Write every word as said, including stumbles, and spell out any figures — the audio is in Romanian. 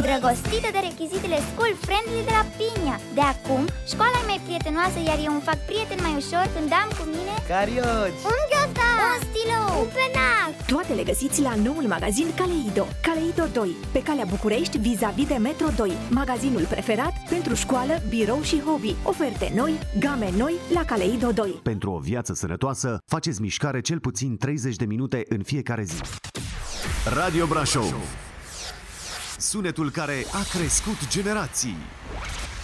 îndrăgostită de rechizitele school friendly de la Pinia. De acum, școala e mai prietenoasă, iar eu îmi fac prieten mai ușor când am cu mine carioci, un ghiozdan, un stilou, un penac. Toate le găsiți la noul magazin Kaleido. Kaleido doi, pe calea București, vis-a-vis de Metro doi. Magazinul preferat pentru școală, birou și hobby. Oferte noi, game noi la Kaleido doi. Pentru o viață sănătoasă, faceți mișcare cel puțin treizeci de minute în fiecare zi. Radio Brașov, sunetul care a crescut generații.